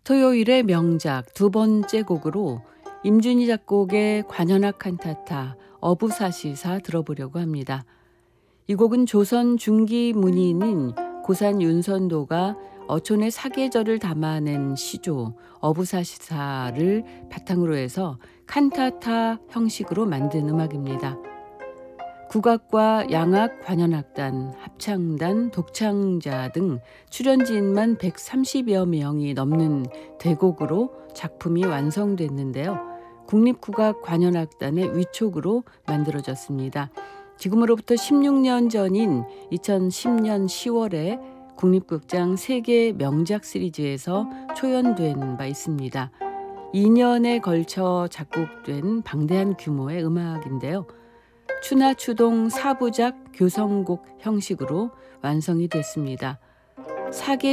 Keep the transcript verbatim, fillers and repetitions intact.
토요일의 명작 두 번째 곡으로 임준희 작곡의 관현악 칸타타 어부사시사 들어보려고 합니다. 이 곡은 조선 중기 문인인 고산 윤선도가 어촌의 사계절을 담아낸 시조 어부사시사를 바탕으로 해서 칸타타 형식으로 만든 음악입니다. 국악과 양악, 관현악단, 합창단, 독창자 등 출연진만 백삼십여 명이 넘는 대곡으로 작품이 완성됐는데요. 국립국악관현악단의 위촉으로 만들어졌습니다. 지금으로부터 십육 년 전인 이천십 년 시월에 국립극장 세계 명작 시리즈에서 초연된 바 있습니다. 이 년에 걸쳐 작곡된 방대한 규모의 음악인데요. 추나추동 사부작 교성곡 형식으로 완성이 됐습니다. 사계